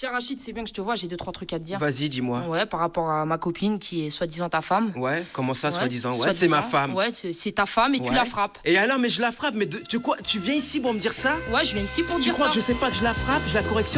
Tiens, Rachid, c'est bien que je te vois, j'ai 2-3 trucs à te dire. Vas-y, dis-moi. Ouais, par rapport à ma copine qui est soi-disant ta femme. Ouais, comment ça, Ouais, soi-disant? Ouais, c'est ma femme. Ouais, c'est ta femme et tu Ouais. la frappes. Et alors, mais je la frappe, mais tu viens ici pour me dire ça? Ouais, je viens ici pour Tu dire crois ça. que je sais pas que je la frappe, je la correctionne?